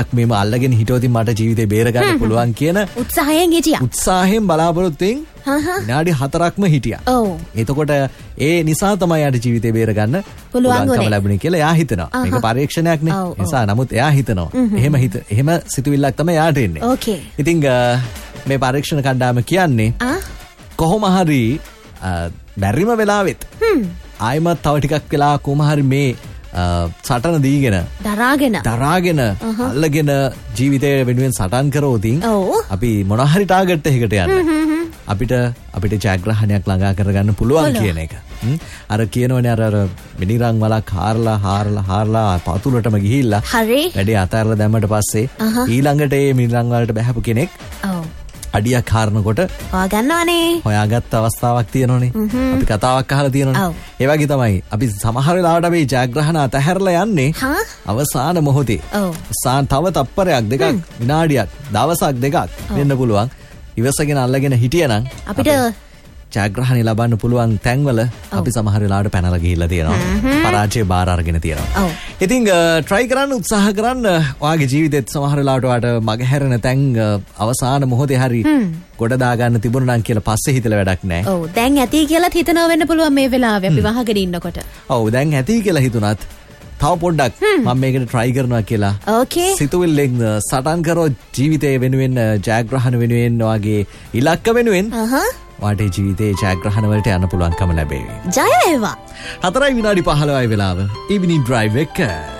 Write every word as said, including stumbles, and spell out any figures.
දෙයක් මේම අල්ලගෙන හිටියොත් මට ජීවිතේ බේර ගන්න පුළුවන් කියන උත්සාහයෙන් හිටියා. උත්සාහයෙන් බලාපොරොත්තුෙන් විනාඩි හතරක්ම හිටියා. ඔව්. එතකොට ඒ නිසා තමයි යාට ජීවිතේ බේර ගන්න පුළුවන්කම ලැබුණේ කියලා එයා හිතනවා. මේක පරීක්ෂණයක් නේ. ඒ නිසා නමුත් එයා හිතනවා. එහෙම හිත එහෙම සිතුවිල්ලක් තමයි යාට එන්නේ. ඕකේ. ඉතින් මේ පරීක්ෂණ කණ්ඩායම කියන්නේ කොහොම හරි බැරිම වෙලාවෙත් ආයිමත් තව ටිකක් වෙලා කොහොම හරි මේ සටන දීගෙන දරාගෙන දරාගෙන අල්ලගෙන ජීවිතය වෙනුවෙන් සටන් කරෝතින් අපි මොන හරි ටාගට් එකකට යන්න අපිට අපිට ජයග්‍රහණයක් ළඟා කරගන්න පුළුවන් කියන එක. අර කියනවනේ අර අර මිනිරන් වලක් හාරලා හාරලා හාරලා පතුලටම ගිහිල්ලා වැඩේ අතහැරලා දැම්මට පස්සේ ඊළඟට ඒ මිනිරන් වලට බහැපු කෙනෙක් අඩියක් හාරනකොට හොයාගන්නවනේ. හොයාගත්ත අවස්ථාවක් තියෙනවනේ. අපි කතාවක් අහලා තියෙනවනේ. ඒ වගේ තමයි අපි සමහර වෙලාවට අපි ජයග්‍රහණ අතහැරලා යන්නේ අවසාන මොහොතේ. අවසාන තව තප්පරයක් දෙකක් විනාඩියක් දවසක් දෙකක් වෙන්න පුළුවන්. ඉවසගෙන අල්ලගෙන හිටියනම් අපිට ජයග්‍රහණය ලබන්න පුළුවන් තැන්වල අපි සමහර වෙලාවට පැනලා ගිහිල්ලා තියෙනවා. පරාජය බාර අරගෙන තියෙනවා. ඉතින් try කරන්න උත්සාහ කරන්න ඔයාගේ ජීවිතේත් සමහර වෙලාවට ඔයාට මගහැරෙන තැන් අවසාන මොහොතේ හරි ගොඩ දා ගන්න තිබුණා නම් කියලා පස්සේ හිතලා වැඩක් නැහැ. ඔව් දැන් ඇති කියලාත් හිතනවා වෙන්න පුළුවන් මේ වෙලාවේ අපි වහගෙන ඉන්නකොට. ඔව් දැන් ඇති කියලා හිතුණත් තව පොඩ්ඩක් මම මේකට try කරනවා කියලා. ඕකේ. සිතුවිල්ලෙන් සටන් කරෝ ජීවිතේ වෙනුවෙන් ජයග්‍රහණ වෙනුවෙන් ඔයාගේ ඉලක්ක වෙනුවෙන් වාටේ ජීවිතේ ජයග්‍රහණ වලට යන්න පුළුවන්කම ලැබේවි. ජය වේවා. හතරයි විනාඩි පහළොවයි වෙලාව. Evening Drive එක.